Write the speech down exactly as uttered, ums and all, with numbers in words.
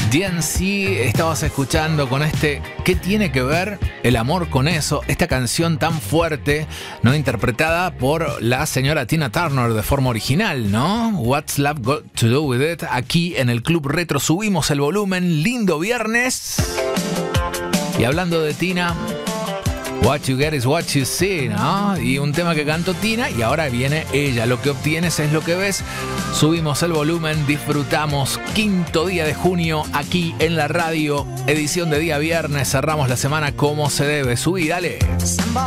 D N C estabas escuchando con este ¿qué tiene que ver el amor con eso? Esta canción tan fuerte, ¿no? Interpretada por la señora Tina Turner de forma original, ¿no? What's Love Got to Do With It? Aquí en el Club Retro subimos el volumen, lindo viernes. Y hablando de Tina, What You Get Is What You See, ¿no? Y un tema que cantó Tina y ahora viene ella. Lo que obtienes es lo que ves. Subimos el volumen, disfrutamos. Quinto día de junio aquí en la radio. Edición de día viernes. Cerramos la semana como se debe. Subí, dale.